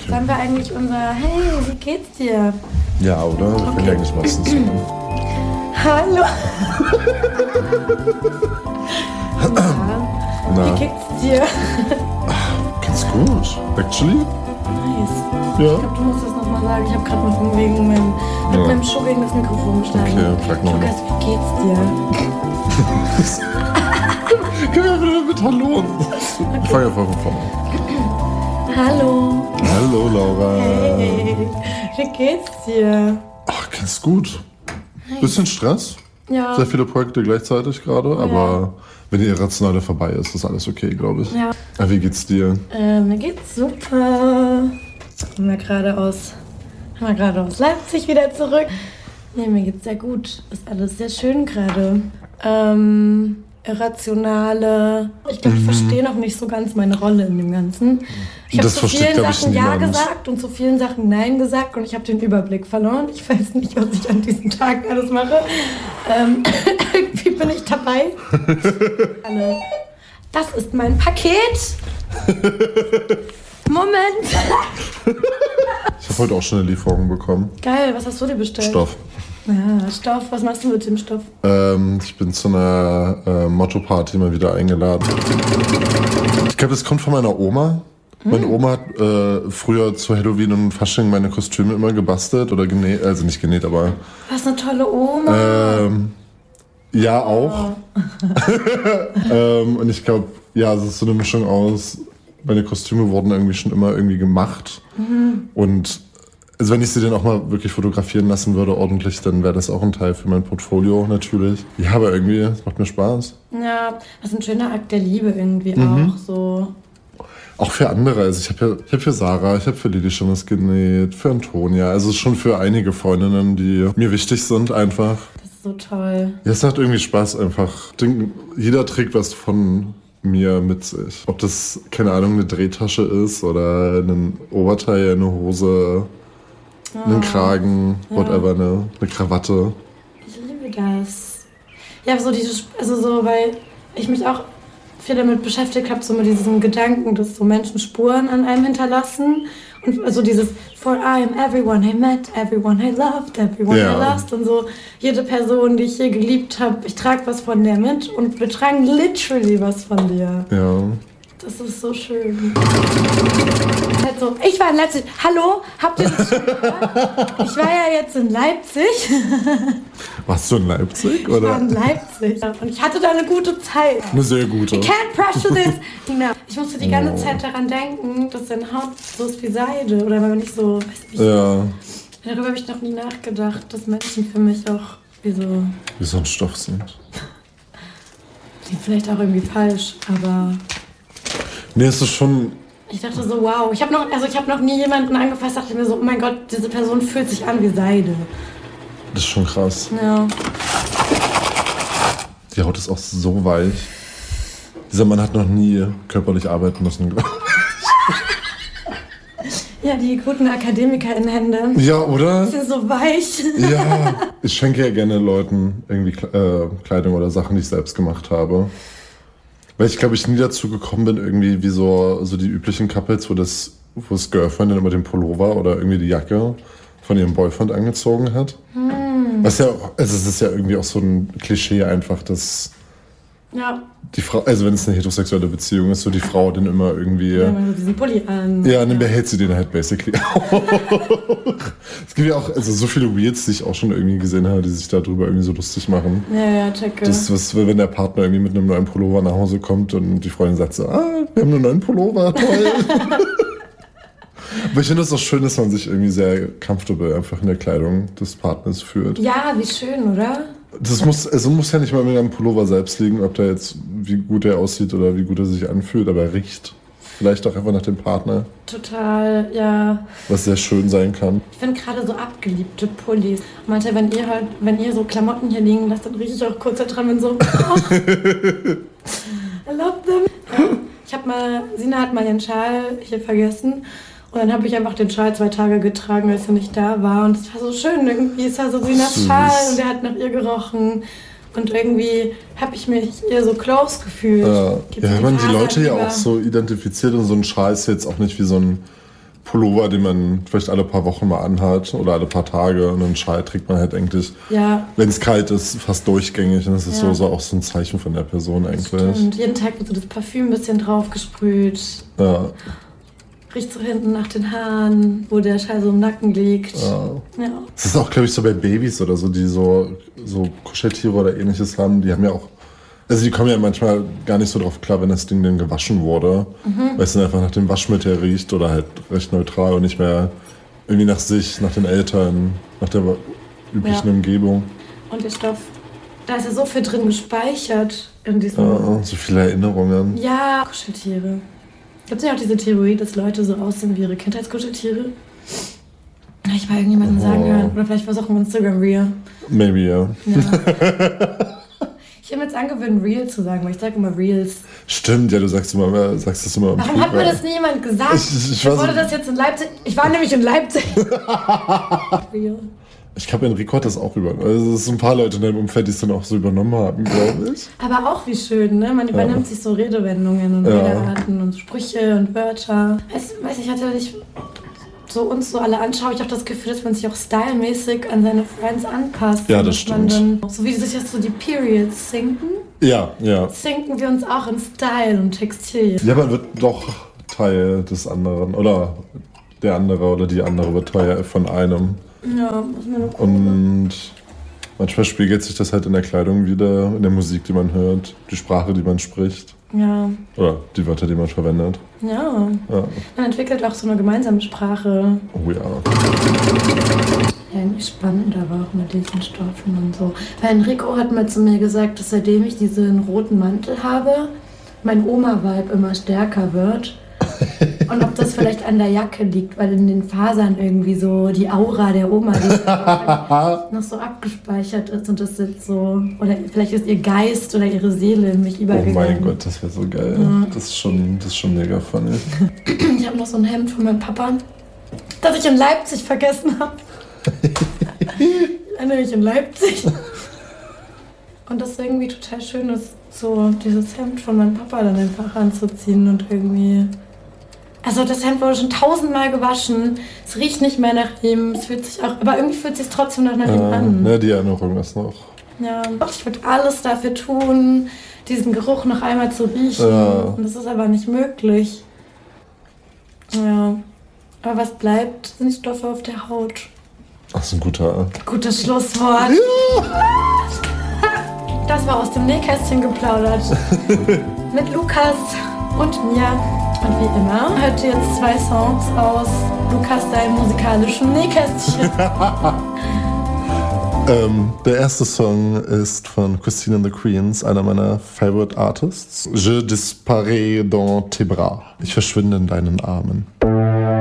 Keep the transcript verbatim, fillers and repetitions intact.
Sollen wir eigentlich unser Hey, wie geht's dir? Ja, oder? Wir können ja eigentlich meistens so. Hallo. Na, Na. wie geht's dir? Ganz gut. Actually? Nice. Ja. Ich glaube, du musst das nochmal sagen. Ich habe gerade noch wegen meinem, mit Ja. meinem Schuh gegen das Mikrofon geschlagen. Okay, frag noch Lukas, wie geht's dir? Können wir wieder mit Hallo? Ich fange einfach von vorne. Hallo. Hallo, Laura. Hey. Wie geht's dir? Ach, ganz gut. Bisschen Stress. Ja. Sehr viele Projekte gleichzeitig gerade, aber wenn die Irrationale vorbei ist, ist alles okay, glaube ich. Ja. Aber wie geht's dir? Äh, mir geht's super. Haben wir gerade aus, haben wir gerade aus Leipzig wieder zurück. Nee, mir geht's sehr gut. Ist alles sehr schön gerade. Ähm, irrationale. Ich glaube, ich Mhm. verstehe noch nicht so ganz meine Rolle in dem Ganzen. Ich habe Das zu versteht, vielen glaub ich, Sachen Ja niemand. gesagt und zu vielen Sachen Nein gesagt und ich habe den Überblick verloren. Ich weiß nicht, was ich an diesem Tag alles mache. Ähm, irgendwie bin ich dabei. Alle. Das ist mein Paket. Moment. Ich habe heute auch schon eine Lieferung bekommen. Geil, was hast du dir bestellt? Stoff. Ja, Stoff. Was machst du mit dem Stoff? Ähm, ich bin zu einer äh, Motto-Party mal wieder eingeladen. Ich glaube, das kommt von meiner Oma. Meine Oma hat äh, früher zu Halloween und Fasching meine Kostüme immer gebastelt oder genäht, also nicht genäht, aber Was eine tolle Oma. ähm, ja auch. ähm, und ich glaube, ja, es ist so eine Mischung aus, meine Kostüme wurden irgendwie schon immer irgendwie gemacht. Und also wenn ich sie dann auch mal wirklich fotografieren lassen würde, ordentlich, dann wäre das auch ein Teil für mein Portfolio natürlich. Ja, aber irgendwie, es macht mir Spaß. Ja, das ist ein schöner Akt der Liebe irgendwie Mhm. auch. So. Auch für andere. Also ich habe ja, ich hab für Sarah, ich habe für Lili schon was genäht, für Antonia. Also schon für einige Freundinnen, die mir wichtig sind einfach. Das ist so toll. Ja, es macht irgendwie Spaß einfach. Ich denke, jeder trägt was von mir mit sich. Ob das, keine Ahnung, eine Drehtasche ist oder ein Oberteil, eine Hose, einen Kragen, whatever, eine, eine Krawatte. Ich liebe das. Ja, so diese, also so, weil ich mich auch viel damit beschäftigt habe, so mit diesem Gedanken, dass so Menschen Spuren an einem hinterlassen. Und also dieses For I am everyone I met, everyone I loved, everyone Ja. I lost. Und so jede Person, die ich hier geliebt habe, ich trage was von der mit und wir tragen literally was von dir. Ja. Das ist so schön. Halt so, ich war in Leipzig. Hallo, habt ihr das schon gehört? Ich war ja jetzt in Leipzig. Warst du in Leipzig, Ich war oder? in Leipzig. Und ich hatte da eine gute Zeit. Eine sehr gute. I can't pressure this. Nina, ich musste die ganze Oh. Zeit daran denken, dass deine Haut so ist wie Seide. Oder wenn man nicht so, weiß nicht, Ja, darüber habe ich noch nie nachgedacht, dass Menschen für mich auch wie so, wie so ein Stoff sind. klingt vielleicht auch irgendwie falsch, aber Nee, es ist schon. ich dachte so, wow. Ich habe noch, also ich habe noch nie jemanden angefasst, dachte mir so, oh mein Gott, diese Person fühlt sich an wie Seide. Das ist schon krass. Ja. Die Haut ist auch so weich. Dieser Mann hat noch nie körperlich arbeiten müssen, glaube Ja, die guten AkademikerInnen-Hände. ich. Ja, oder? Die sind so weich. Ja. Ich schenke ja gerne Leuten irgendwie äh, Kleidung oder Sachen, die ich selbst gemacht habe. Weil ich glaube, ich nie dazu gekommen bin, irgendwie wie so, so die üblichen Couples, wo das, wo das Girlfriend dann immer den Pullover oder irgendwie die Jacke von ihrem Boyfriend angezogen hat. Hm. Was ja, auch- also es ist ja irgendwie auch so ein Klischee einfach, dass Ja. die Frau, also wenn es eine heterosexuelle Beziehung ist, so die Frau dann immer irgendwie, Ja, immer so diesen Pulli an. ja, dann behält sie den halt basically auch. Es gibt ja auch, also so viele Weirds, die ich auch schon irgendwie gesehen habe, die sich darüber irgendwie so lustig machen. Ja, ja, checke. Das, was, wenn der Partner irgendwie mit einem neuen Pullover nach Hause kommt und die Freundin sagt so, ah, wir haben einen neuen Pullover, toll. Aber ich finde es auch schön, dass man sich irgendwie sehr comfortable einfach in der Kleidung des Partners fühlt. Ja, wie schön, oder? Das muss, also muss ja nicht mal mit einem Pullover selbst liegen, ob der jetzt, wie gut er aussieht oder wie gut er sich anfühlt, aber er riecht vielleicht auch einfach nach dem Partner, Total, ja. was sehr schön sein kann. Ich finde gerade so abgeliebte Pullis. Meinte, wenn ihr halt, wenn ihr so Klamotten hier liegen lasst, dann rieche ich auch kurz da dran und so. Oh, I love them. Ja, ich habe mal, Sina hat mal ihren Schal hier vergessen. Und dann habe ich einfach den Schal zwei Tage getragen, als er nicht da war. Und es war so schön. Irgendwie ist er so Sinas Süß. Schal und der hat nach ihr gerochen. Und irgendwie habe ich mich ihr so close gefühlt. Ja, Gibt's ja, die wenn man die Phase Leute ja lieber? auch so identifiziert und so ein Schal ist jetzt auch nicht wie so ein Pullover, den man vielleicht alle paar Wochen mal anhat oder alle paar Tage. Und einen Schal trägt man halt eigentlich, ja. wenn es kalt ist, fast durchgängig. Und das ist ja. so, so auch so ein Zeichen von der Person eigentlich. Und jeden Tag wird so das Parfüm ein bisschen drauf gesprüht. Ja. Riecht so hinten nach den Haaren, wo der Schal so im Nacken liegt. Ja. Ja. Das ist auch, glaube ich, so bei Babys oder so, die so, so Kuscheltiere oder ähnliches haben. Die haben ja auch, also die kommen ja manchmal gar nicht so drauf klar, wenn das Ding dann gewaschen wurde. Mhm. Weil es dann einfach nach dem Waschmittel riecht oder halt recht neutral und nicht mehr irgendwie nach sich, nach den Eltern, nach der üblichen ja. Umgebung. Und der Stoff, da ist ja so viel drin gespeichert in diesem... Ja, so viele Erinnerungen. Ja, Kuscheltiere. Gibt es ja auch diese Theorie, dass Leute so aussehen wie ihre Kindheitskuscheltiere? Ich mal irgendjemanden oh. sagen hören. Oder vielleicht versuchen wir Instagram Reel. Maybe, ja. ja. Ich habe mir jetzt angewöhnt, Real zu sagen, weil ich sage immer Reels. Stimmt, ja, du sagst immer, sagst das immer. Warum hat mir das nie jemand gesagt? Ich, ich, ich, ich wurde das jetzt in Leipzig. Ich war nämlich in Leipzig. Real. Ich glaube, Enrico hat das auch übernommen. Also es sind ein paar Leute in deinem Umfeld, die es dann auch so übernommen haben, glaube ich. Aber auch wie schön, ne? Man übernimmt ja. sich so Redewendungen und ja. Redearten und Sprüche und Wörter. Weiß, weiß ich, hatte nicht so uns so alle anschaue, ich habe das Gefühl, dass man sich auch stylmäßig an seine Friends anpasst. Ja, das stimmt. Dann, so wie sich jetzt so die Periods sinken. Ja, ja. Sinken wir uns auch in Style und Textil. Ja, man wird doch Teil des anderen. Oder der andere oder die andere wird Teil von einem. Ja, muss man nur Und manchmal spiegelt sich das halt in der Kleidung wieder, in der Musik, die man hört, die Sprache, die man spricht. Ja. Oder die Wörter, die man verwendet. Ja. ja. Man entwickelt auch so eine gemeinsame Sprache. Oh ja. Ja, irgendwie spannend aber auch mit diesen Stoffen und so. Weil Enrico hat mal zu mir gesagt, dass seitdem ich diesen roten Mantel habe, mein Oma-Vibe immer stärker wird. Und ob das vielleicht an der Jacke liegt, weil in den Fasern irgendwie so die Aura der Oma die noch so abgespeichert ist und das jetzt so, oder vielleicht ist ihr Geist oder ihre Seele in mich übergegangen. Oh mein Gott, das wäre so geil. Ja. Das ist schon, das ist schon mega funny. Ich habe noch so ein Hemd von meinem Papa, das ich in Leipzig vergessen habe. Nämlich in Leipzig. Und das irgendwie total schön ist, so dieses Hemd von meinem Papa dann einfach anzuziehen und irgendwie... Also das Hemd wurde schon tausendmal gewaschen. Es riecht nicht mehr nach ihm. Es fühlt sich auch, aber irgendwie fühlt es sich trotzdem noch nach ihm ja, an. Ja, die Erinnerung ist noch. Ja, ich würde alles dafür tun, diesen Geruch noch einmal zu riechen. Ja. Und das ist aber nicht möglich. Ja. Aber was bleibt, sind die Stoffe auf der Haut. Das ist ein guter... Gutes Schlusswort. Ja. Das war aus dem Nähkästchen geplaudert. Mit Lukas und mir. Und wie immer hört ihr jetzt zwei Songs aus Lukas deinem musikalischen Nähkästchen. ähm, der erste Song ist von Christine and the Queens, einer meiner Favorite Artists. Je disparais dans tes bras. Ich verschwinde in deinen Armen.